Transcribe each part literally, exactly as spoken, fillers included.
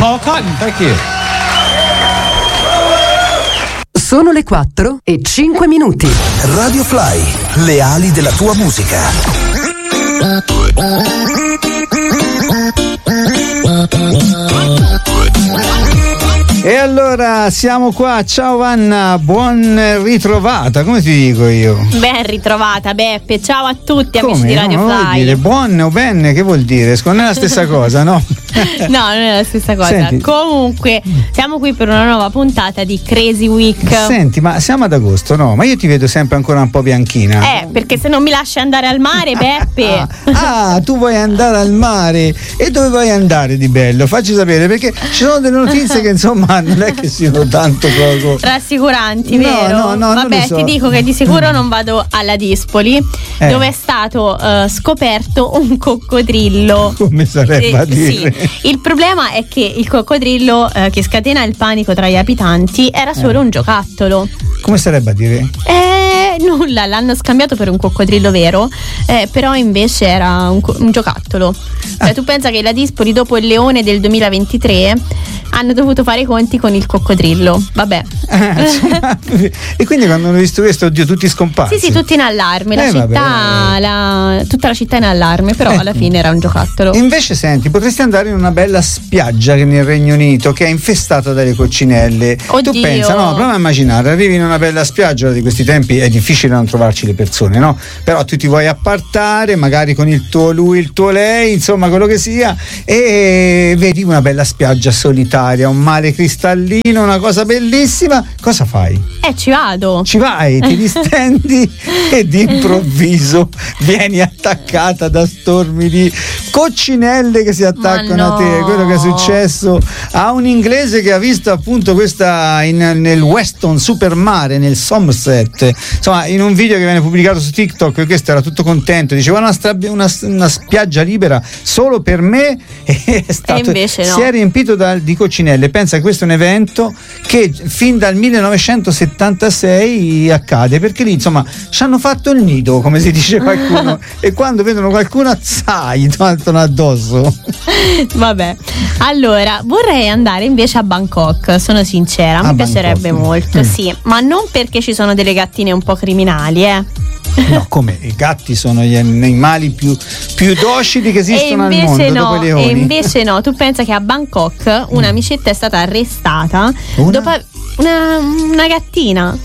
Paul Cotton, thank you. Sono le quattro e cinque minuti. Radio Fly, le ali della tua musica. E allora siamo qua, ciao Vanna, buon ritrovata, come ti dico io? Ben ritrovata Beppe, ciao a tutti. Come? Amici di Radio no, Fly. Vuol dire buon o bene, che vuol dire? Non è la stessa cosa, no? No, non è la stessa cosa. Senti, comunque siamo qui per una nuova puntata di Crazy Week. Senti, ma siamo ad agosto, no? Ma io ti vedo sempre ancora un po' bianchina. Eh, perché se non mi lasci andare al mare, Beppe. Ah, ah, tu vuoi andare al mare? E dove vuoi andare di bello? Facci sapere, perché ci sono delle notizie che insomma non è che siano tanto poco rassicuranti, no, vero? No, no, Vabbè, so. ti dico che di sicuro non vado alla Dispoli, eh. dove è stato uh, scoperto un coccodrillo. Come sarebbe eh, a dire? Sì. Il problema è che il coccodrillo uh, che scatena il panico tra gli abitanti era solo eh. un giocattolo. Come sarebbe a dire? Eh, nulla, l'hanno scambiato per un coccodrillo vero, eh, però invece era un, un giocattolo. Cioè, ah. tu pensa che la Dispoli dopo il leone del duemilaventitré hanno dovuto fare i conti con il coccodrillo. Vabbè. Ah, cioè, e quindi quando hanno visto questo, oddio, tutti scomparsi. Sì, sì, tutti in allarme. La eh, città, la, tutta la città in allarme, però eh. alla fine era un giocattolo. Invece, senti, potresti andare in una bella spiaggia che nel Regno Unito che è infestata dalle coccinelle. Oddio. Tu pensa, no, prova a immaginare, arrivi in una bella spiaggia di questi tempi, è difficile non trovarci le persone, no? Però tu ti vuoi appartare, magari con il tuo lui, il tuo lei, insomma, quello che sia, e vedi una bella spiaggia solitaria, un mare cristallino, una cosa bellissima. Cosa fai? Eh, ci vado. Ci vai, ti distendi e di vieni attaccata da stormi di coccinelle che si attaccano no. a te. Quello che è successo a un inglese che ha visto appunto questa in, nel Weston Supermare, nel Somerset, insomma, in un video che viene pubblicato su TikTok. Questo era tutto contento, diceva una, stra- una, una spiaggia libera solo per me, e è stato, e invece no. si è riempito da, di coccinelle. Pensa che questo è un evento che fin dal millenovecentosettantasei accade, perché lì insomma ci hanno fatto il nido, come si dice qualcuno, e quando vedono qualcuno zai, saltano addosso. Vabbè, allora vorrei andare invece a Bangkok, sono sincera, mi a piacerebbe Bangkok. molto, mm. sì, ma non perché ci sono delle gattine un po' criminali, eh. No, come? I gatti sono gli animali più, più docili che esistono al mondo, no, dopo i leoni. E invece no, tu pensa che a Bangkok un'amicetta è stata arrestata una? dopo una, una gattina.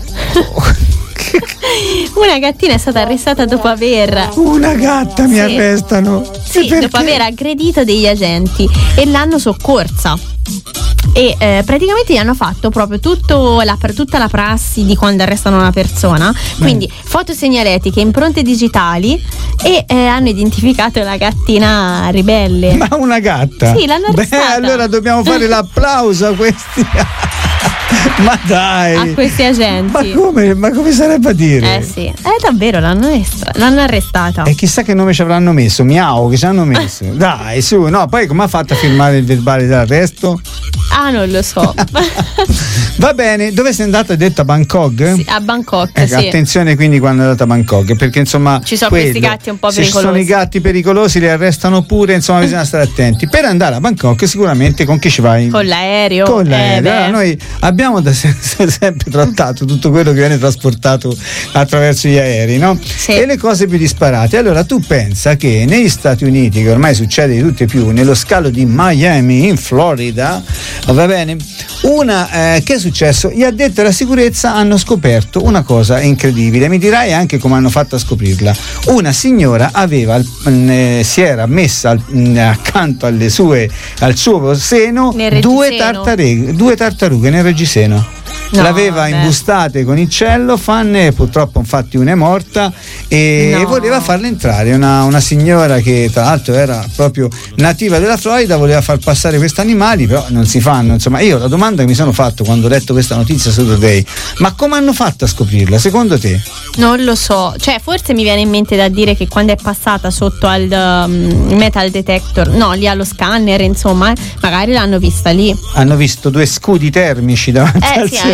Una gattina è stata arrestata dopo aver una gatta mi sì. arrestano. Sì, dopo aver aggredito degli agenti e l'hanno soccorsa. E eh, praticamente gli hanno fatto proprio tutto la, per tutta la prassi di quando arrestano una persona, quindi Beh. foto segnaletiche, impronte digitali, e eh, hanno identificato la gattina ribelle. Ma una gatta? Sì, l'hanno arrestata. Beh, allora dobbiamo fare l'applauso a questi ma dai, a questi agenti. Ma come, ma come sarebbe a dire? Eh sì, eh davvero l'hanno, estra- l'hanno arrestata. E chissà che nome ci avranno messo. Miau, che ci hanno messo. Dai, su, no, poi come ha fatto a firmare il verbale dell'arresto? Ah, non lo so. Va bene, dove sei andata? Hai detto a Bangkok? Sì, a Bangkok, eh, sì. Attenzione quindi quando è andata a Bangkok, perché insomma ci sono quello, questi gatti un po' se pericolosi. Se ci sono i gatti pericolosi li arrestano pure, insomma bisogna stare attenti. Per andare a Bangkok sicuramente con chi ci vai? Con l'aereo. Con l'aereo. Eh, allora, noi abbiamo da se- se- sempre trattato tutto quello che viene trasportato attraverso gli aerei, no? Sì. E le cose più disparate. Allora tu pensa che negli Stati Uniti, che ormai succede di tutto e più, nello scalo di Miami in Florida, va bene, una eh, che è successo? Gli addetti alla sicurezza hanno scoperto una cosa incredibile. Mi dirai anche come hanno fatto a scoprirla. Una signora aveva eh, si era messa al, accanto alle sue al suo seno due tartarughe, due tartarughe nel reggiseno. No, l'aveva vabbè. imbustate con il cellophane, e purtroppo infatti una è morta, e no. voleva farle entrare una, una signora che tra l'altro era proprio nativa della Florida, voleva far passare questi animali, però non si fanno. Insomma, io la domanda che mi sono fatto quando ho letto questa notizia su Today: ma come hanno fatto a scoprirla secondo te? Non lo so, cioè forse mi viene in mente da dire che quando è passata sotto al um, metal detector, no, lì allo scanner, insomma, eh, magari l'hanno vista lì. Hanno visto due scudi termici davanti eh, al sì, seno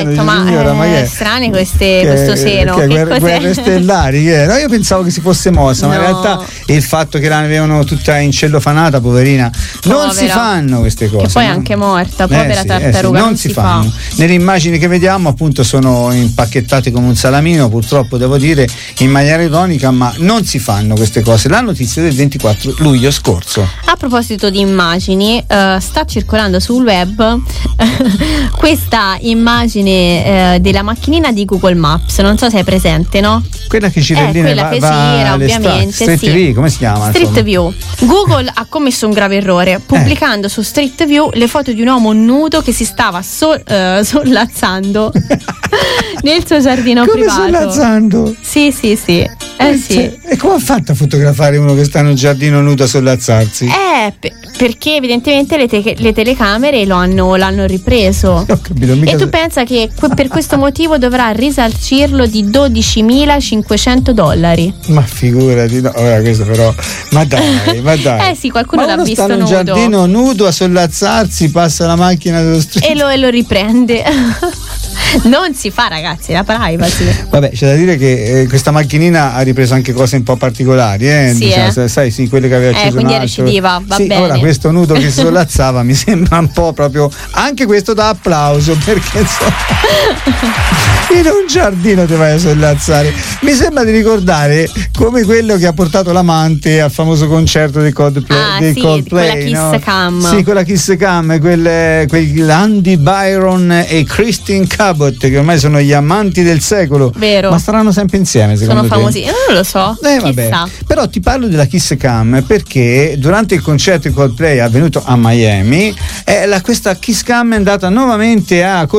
detto, ma, signora, eh, ma che è? strane queste, Che- questo seno. che Che guerre, cos'è? guerre stellari, che era? Io pensavo che si fosse mossa, ma in No. realtà il fatto che l'avevano tutta incellofanata, poverina, non Povera. si fanno queste cose. Che poi è no? anche morta, Eh povera sì, tartaruga, eh sì, non si fa. fanno. Nelle immagini che vediamo, appunto, sono impacchettate come un salamino, purtroppo devo dire in maniera ironica, ma non si fanno queste cose. La notizia del ventiquattro luglio scorso. A proposito di immagini, eh, sta circolando sul web questa immagine eh, della macchinina di Google Maps. Non so se è presente, no? Quella che ci Eh, quella va, che va gira, alle stra- ovviamente. Street sì. T V, come si chiama? Street insomma? View. Google ha commesso un grave errore pubblicando su Street View le foto di un uomo nudo che si stava so- eh, sollazzando nel suo giardino Come privato. sollazzando? Sì, sì, sì. Eh sì. Cioè, e come ha fatto a fotografare uno che sta in un giardino nudo a sollazzarsi? Eh, pe- perché evidentemente le, te- le telecamere lo hanno, l'hanno ripreso. Ho capito, mica E tu se- pensa che que- per questo motivo dovrà risarcirlo di dodicimilacinquecento dollari. Ma figurati, no, ora questo però, ma dai, ma dai. Eh sì, qualcuno ma l'ha uno visto sta in un nudo. giardino nudo a sollazzarsi, passa la macchina dello street. E lo, e lo riprende. Non si fa, ragazzi, la privacy. Vabbè, c'è da dire che eh, questa macchinina ha ripreso anche cose un po' particolari, eh? Sì, diciamo, eh. sai- sai, sì, quelle che aveva Eh, acceso quindi un è altro. recidiva, va sì, bene. Ora questo nudo che si sollazzava mi sembra un po' proprio, anche questo da applauso, perché insomma, in un giardino ti vai a sollazzare. Mi sembra di ricordare come quello che ha portato l'amante al famoso concerto dei Coldplay, Ah, dei sì, Coldplay, quella Kiss no? Cam. Sì, quella Kiss Cam, quel, quel Andy Byron e Christine Cabot, che ormai sono gli amanti del secolo. Vero. Ma staranno sempre insieme, secondo Sono te? famosi. Eh, non lo so. Eh, vabbè. Chissà. Però ti parlo della Kiss Cam perché durante il concerto di Coldplay avvenuto a Miami, eh, la, questa Kiss Cam è andata nuovamente a